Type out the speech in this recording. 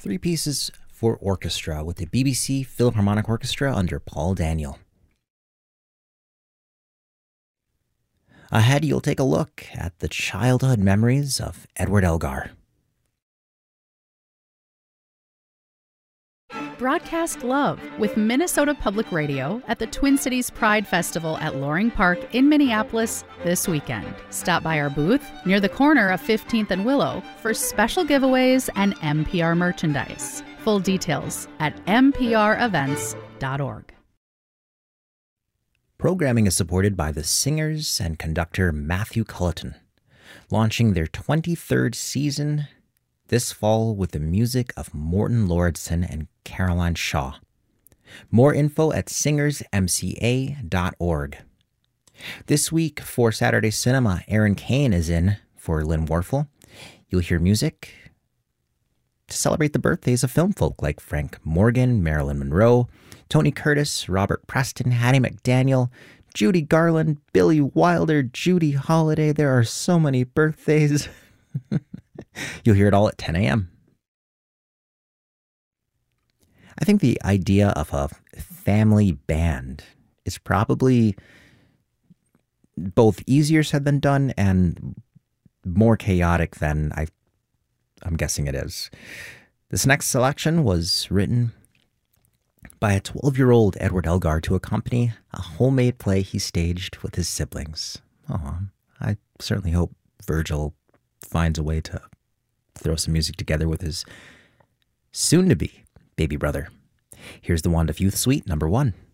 Three pieces for orchestra with the BBC Philharmonic Orchestra under Paul Daniel. Ahead, you'll take a look at the childhood memories of Edward Elgar. Broadcast love with Minnesota Public Radio at the Twin Cities Pride Festival at Loring Park in Minneapolis this weekend. Stop by our booth near the corner of 15th and Willow for special giveaways and NPR merchandise. Full details at mprevents.org. Programming is supported by the singers and conductor Matthew Culleton, launching their 23rd season this fall with the music of Morton Lauridsen and Caroline Shaw. More info at singersmca.org. This week for Saturday Cinema, Aaron Kane is in for Lynn Warfel. You'll hear music to celebrate the birthdays of film folk like Frank Morgan, Marilyn Monroe, Tony Curtis, Robert Preston, Hattie McDaniel, Judy Garland, Billy Wilder, Judy Holliday. There are so many birthdays. You'll hear it all at 10 a.m. I think the idea of a family band is probably both easier said than done and more chaotic than I'm guessing it is. This next selection was written by a 12-year-old Edward Elgar to accompany a homemade play he staged with his siblings. Oh, I certainly hope Virgil finds a way to throw some music together with his soon-to-be baby brother. Here's the Wand of Youth Suite, number 1.